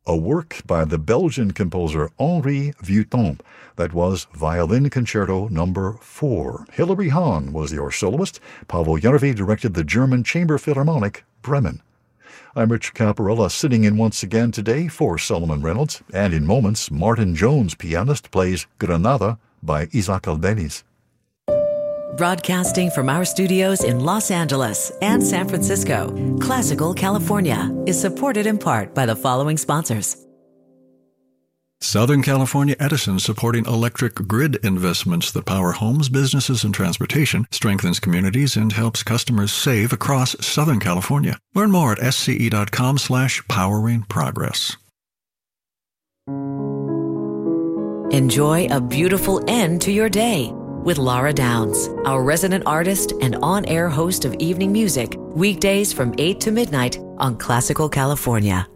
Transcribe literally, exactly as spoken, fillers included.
a work by the Belgian composer Henri Vuitton. That was Violin Concerto number four. Hilary Hahn was your soloist. Pavel Järvi directed the German Chamber Philharmonic, Bremen. I'm Rich Caparella, sitting in once again today for Solomon Reynolds, and in moments, Martin Jones, pianist, plays Granada by Isaac Albéniz. Broadcasting from our studios in Los Angeles and San Francisco, Classical California is supported in part by the following sponsors. Southern California Edison, supporting electric grid investments that power homes, businesses, and transportation, strengthens communities, and helps customers save across Southern California. Learn more at sce.com slash powering progress. Enjoy a beautiful end to your day with Laura Downs, our resident artist and on-air host of evening music, weekdays from eight to midnight on Classical California.